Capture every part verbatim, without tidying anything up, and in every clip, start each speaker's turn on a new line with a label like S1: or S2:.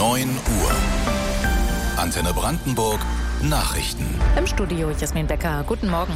S1: neun Uhr. Antenne Brandenburg Nachrichten.
S2: Im Studio Jasmin Becker. Guten Morgen.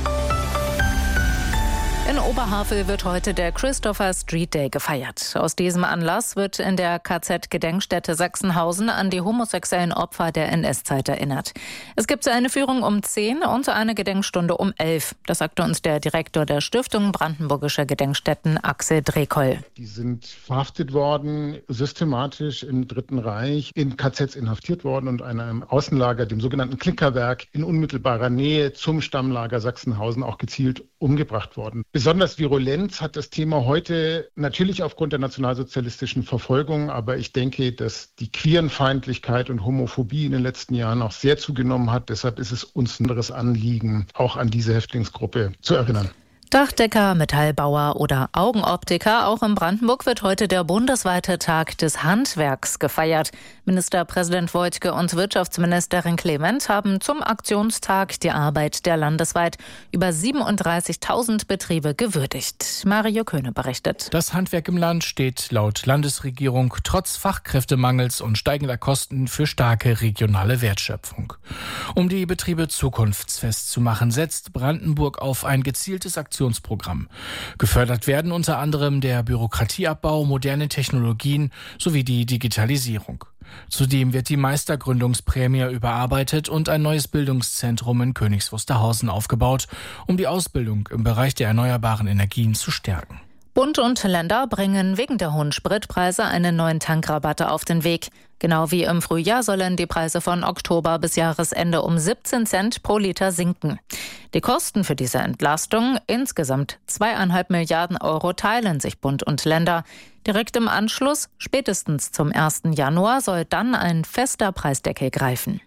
S2: In Oberhavel wird heute der Christopher Street Day gefeiert. Aus diesem Anlass wird in der K Z-Gedenkstätte Sachsenhausen an die homosexuellen Opfer der N S-Zeit erinnert. Es gibt eine Führung um zehn und eine Gedenkstunde um elf. Das sagte uns der Direktor der Stiftung Brandenburgischer Gedenkstätten, Axel Drekoll.
S3: Die sind verhaftet worden, systematisch im Dritten Reich, in K Zs inhaftiert worden und einem Außenlager, dem sogenannten Klinkerwerk, in unmittelbarer Nähe zum Stammlager Sachsenhausen auch gezielt umgebracht worden. Besonders Virulenz hat das Thema heute natürlich aufgrund der nationalsozialistischen Verfolgung, aber ich denke, dass die Queerenfeindlichkeit und Homophobie in den letzten Jahren auch sehr zugenommen hat. Deshalb ist es uns ein anderes Anliegen, auch an diese Häftlingsgruppe zu erinnern.
S2: Dachdecker, Metallbauer oder Augenoptiker. Auch in Brandenburg wird heute der bundesweite Tag des Handwerks gefeiert. Ministerpräsident Woidke und Wirtschaftsministerin Clement haben zum Aktionstag die Arbeit der landesweit über siebenunddreißigtausend Betriebe gewürdigt. Mario Köhne berichtet.
S4: Das Handwerk im Land steht laut Landesregierung trotz Fachkräftemangels und steigender Kosten für starke regionale Wertschöpfung. Um die Betriebe zukunftsfest zu machen, setzt Brandenburg auf ein gezieltes Aktionsprogramm. Gefördert werden unter anderem der Bürokratieabbau, moderne Technologien sowie die Digitalisierung. Zudem wird die Meistergründungsprämie überarbeitet und ein neues Bildungszentrum in Königs Wusterhausen aufgebaut, um die Ausbildung im Bereich der erneuerbaren Energien zu stärken.
S2: Bund und Länder bringen wegen der hohen Spritpreise eine neuen Tankrabatte auf den Weg. Genau wie im Frühjahr sollen die Preise von Oktober bis Jahresende um siebzehn Cent pro Liter sinken. Die Kosten für diese Entlastung, insgesamt zweieinhalb Milliarden Euro, teilen sich Bund und Länder. Direkt im Anschluss, spätestens zum ersten Januar, soll dann ein fester Preisdeckel greifen.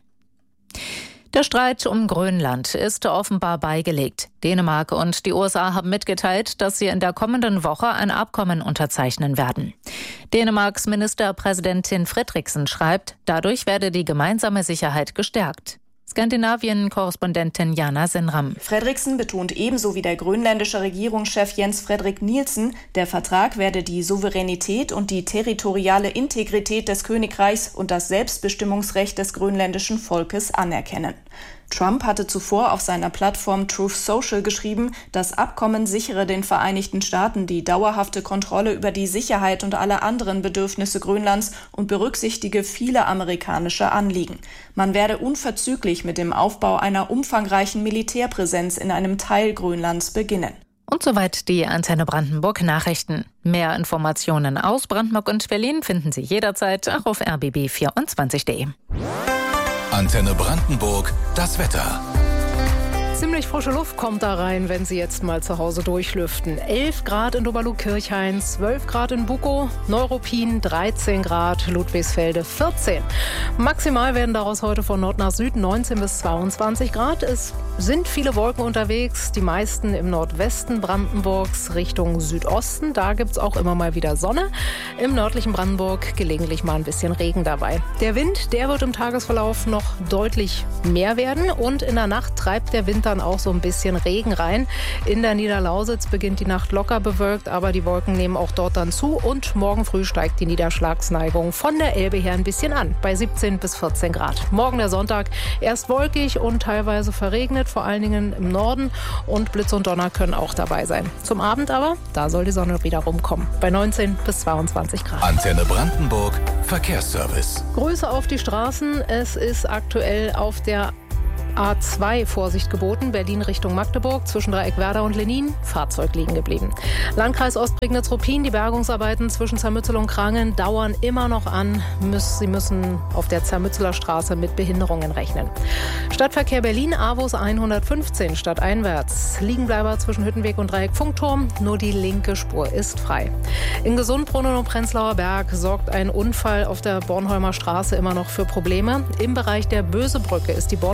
S2: Der Streit um Grönland ist offenbar beigelegt. Dänemark und die U S A haben mitgeteilt, dass sie in der kommenden Woche ein Abkommen unterzeichnen werden. Dänemarks Ministerpräsidentin Fredriksen schreibt, dadurch werde die gemeinsame Sicherheit gestärkt. Skandinavien-Korrespondentin Jana Senram.
S5: Fredriksen betont ebenso wie der grönländische Regierungschef Jens Frederik Nielsen, der Vertrag werde die Souveränität und die territoriale Integrität des Königreichs und das Selbstbestimmungsrecht des grönländischen Volkes anerkennen. Trump hatte zuvor auf seiner Plattform Truth Social geschrieben, das Abkommen sichere den Vereinigten Staaten die dauerhafte Kontrolle über die Sicherheit und alle anderen Bedürfnisse Grönlands und berücksichtige viele amerikanische Anliegen. Man werde unverzüglich mit dem Aufbau einer umfangreichen Militärpräsenz in einem Teil Grönlands beginnen.
S2: Und soweit die Antenne Brandenburg Nachrichten. Mehr Informationen aus Brandenburg und Berlin finden Sie jederzeit auch auf r b b vierundzwanzig punkt d e.
S1: Antenne Brandenburg, das Wetter.
S6: Ziemlich frische Luft kommt da rein, wenn Sie jetzt mal zu Hause durchlüften. elf Grad in Doberlo-Kirchhain, zwölf Grad in Bukow, Neuruppin dreizehn Grad, Ludwigsfelde vierzehn. Maximal werden daraus heute von Nord nach Süd neunzehn bis zweiundzwanzig Grad. Es sind viele Wolken unterwegs, die meisten im Nordwesten Brandenburgs Richtung Südosten. Da gibt es auch immer mal wieder Sonne. Im nördlichen Brandenburg gelegentlich mal ein bisschen Regen dabei. Der Wind, der wird im Tagesverlauf noch deutlich mehr werden und in der Nacht treibt der Wind dann auch so ein bisschen Regen rein. In der Niederlausitz beginnt die Nacht locker bewölkt, aber die Wolken nehmen auch dort dann zu und morgen früh steigt die Niederschlagsneigung von der Elbe her ein bisschen an, bei siebzehn bis vierzehn Grad. Morgen der Sonntag erst wolkig und teilweise verregnet, vor allen Dingen im Norden und Blitz und Donner können auch dabei sein. Zum Abend aber, da soll die Sonne wieder rumkommen, bei neunzehn bis zweiundzwanzig Grad.
S1: Antenne Brandenburg, Verkehrsservice.
S6: Grüße auf die Straßen. Es ist aktuell auf der A zwei Vorsicht geboten, Berlin Richtung Magdeburg, zwischen Dreieckwerder und Lenin, Fahrzeug liegen geblieben. Landkreis Ostprignitz-Ruppin, die Bergungsarbeiten zwischen Zermützel und Krangen dauern immer noch an. Sie müssen auf der Zermützeler Straße mit Behinderungen rechnen. Stadtverkehr Berlin, Avus hundertfünfzehn, stadteinwärts. Liegenbleiber zwischen Hüttenweg und Dreieck-Funkturm, nur die linke Spur ist frei. In Gesundbrunnen und Prenzlauer Berg sorgt ein Unfall auf der Bornholmer Straße immer noch für Probleme. Im Bereich der Bösebrücke ist die Bornholmer Straße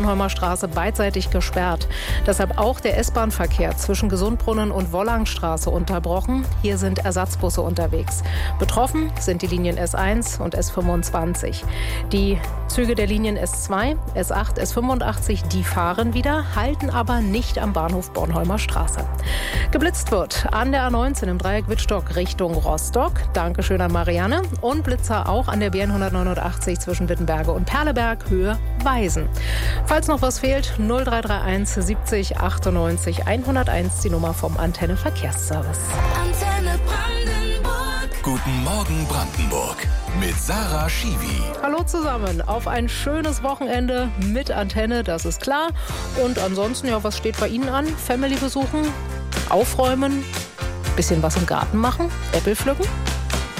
S6: Straße beidseitig gesperrt. Deshalb auch der S-Bahn-Verkehr zwischen Gesundbrunnen und Wollangstraße unterbrochen. Hier sind Ersatzbusse unterwegs. Betroffen sind die Linien S eins und S fünfundzwanzig. Die Züge der Linien S zwei, S acht, S fünfundachtzig, die fahren wieder, halten aber nicht am Bahnhof Bornholmer Straße. Geblitzt wird an der A neunzehn im Dreieck Wittstock Richtung Rostock. Dankeschön an Marianne. Und Blitzer auch an der B N hundertneunundachtzig zwischen Wittenberge und Perleberg, Höhe Weisen. Falls noch was fehlt, null drei drei eins siebzig achtundneunzig hunderteins, die Nummer vom Antenne Verkehrsservice.
S1: Antenne Brandenburg. Guten Morgen Brandenburg mit Sarah Schiwi.
S6: Hallo zusammen, auf ein schönes Wochenende mit Antenne, das ist klar. Und ansonsten, ja, was steht bei Ihnen an? Family besuchen, aufräumen, bisschen was im Garten machen, Äpfel pflücken?